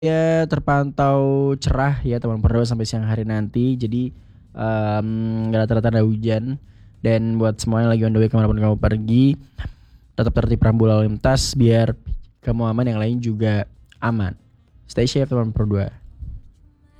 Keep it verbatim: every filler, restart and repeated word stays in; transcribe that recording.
Ya terpantau cerah ya teman berdua sampai siang hari nanti. Jadi em, nggak ada tanda-tanda hujan. Dan buat semua yang lagi on the way kemanapun kamu pergi, tetap tertib rambu lalu lintas biar kamu aman, yang lain juga aman. Stay safe teman berdua.